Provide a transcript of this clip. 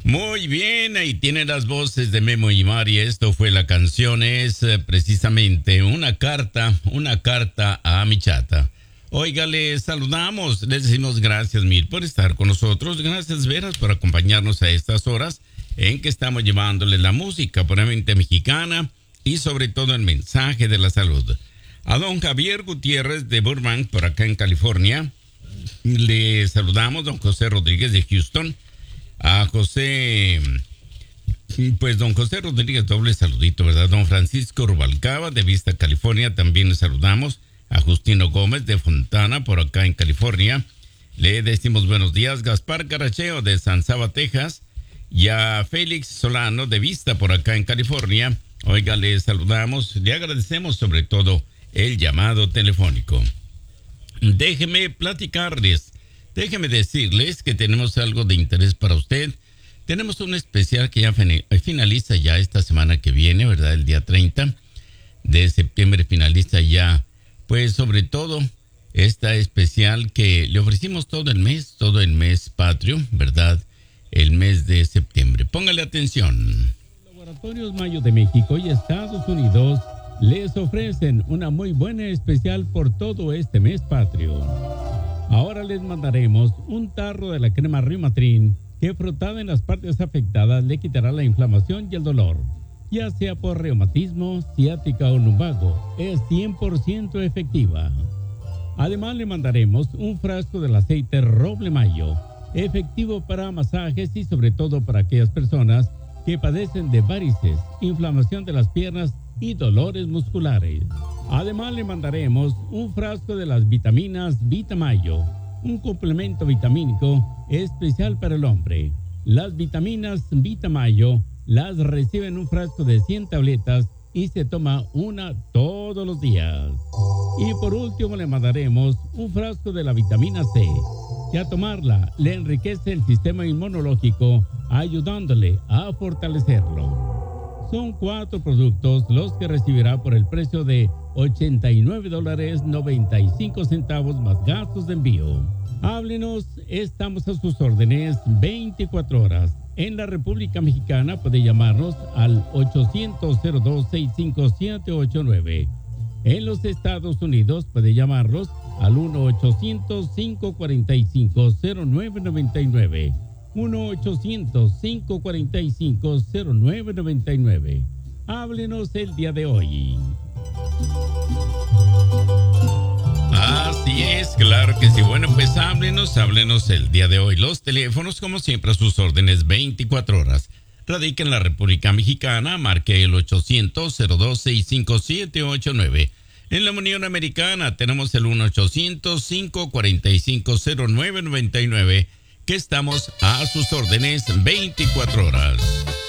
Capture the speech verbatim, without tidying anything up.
Muy bien, ahí tienen las voces de Memo y Mari. Esto fue la canción, es eh, precisamente una carta, una carta a mi chata. Oiga, les saludamos, les decimos gracias mil por estar con nosotros. Gracias, Veras, por acompañarnos a estas horas en que estamos llevándoles la música puramente mexicana y sobre todo el mensaje de la salud. A don Javier Gutiérrez de Burbank, por acá en California, le saludamos, don José Rodríguez de Houston. A José, pues don José Rodríguez, doble saludito, ¿verdad? Don Francisco Rubalcaba de Vista, California, también le saludamos. A Justino Gómez de Fontana, por acá en California, le decimos buenos días. Gaspar Caracheo de San Saba, Texas, y a Félix Solano de Vista, por acá en California. Oiga, le saludamos, le agradecemos sobre todo el llamado telefónico. Déjeme platicarles. Déjeme decirles que tenemos algo de interés para usted. Tenemos un especial que ya finaliza ya esta semana que viene, ¿verdad? El día treinta de septiembre finaliza ya, pues sobre todo, esta especial que le ofrecimos todo el mes, todo el mes patrio, ¿verdad? El mes de septiembre. Póngale atención. Laboratorios Mayo de México y Estados Unidos les ofrecen una muy buena especial por todo este mes patrio. Ahora les mandaremos un tarro de la crema Riumatrin que frotada en las partes afectadas le quitará la inflamación y el dolor, ya sea por reumatismo, ciática o lumbago. Es cien por ciento efectiva. Además le mandaremos un frasco del aceite Roble Mayo, efectivo para masajes y sobre todo para aquellas personas que padecen de varices, inflamación de las piernas y dolores musculares. Además le mandaremos un frasco de las vitaminas Vitamayo, un complemento vitamínico especial para el hombre. Las vitaminas Vitamayo las recibe en un frasco de cien tabletas y se toma una todos los días. Y por último le mandaremos un frasco de la vitamina C, que a tomarla le enriquece el sistema inmunológico, ayudándole a fortalecerlo. Son cuatro productos los que recibirá por el precio de ochenta y nueve dólares noventa y cinco centavos más gastos de envío. Háblenos, estamos a sus órdenes veinticuatro horas. En la República Mexicana puede llamarnos al ochocientos cero dos seis cinco siete ocho nueve. En los Estados Unidos puede llamarlos al uno ochocientos cinco cuatro cinco cero nueve nueve nueve. uno ochocientos cinco cuatro cinco cero nueve nueve nueve. Háblenos el día de hoy. Así es, claro que sí. Bueno, pues háblenos, háblenos el día de hoy. Los teléfonos, como siempre, a sus órdenes veinticuatro horas. Radica en la República Mexicana, marque el ochocientos cero dos seis cinco siete ocho nueve. En la Unión Americana tenemos el uno ochocientos cinco cuatro cinco cero nueve nueve nueve, que estamos a sus órdenes veinticuatro horas.